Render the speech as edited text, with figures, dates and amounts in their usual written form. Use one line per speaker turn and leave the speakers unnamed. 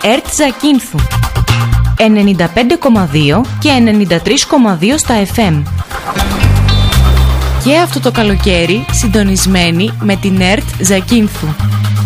ΕΡΤ Ζακίνθου 95,2 και 93,2 στα FM. Και αυτό το καλοκαίρι συντονισμένοι με την ΕΡΤ Ζακίνθου.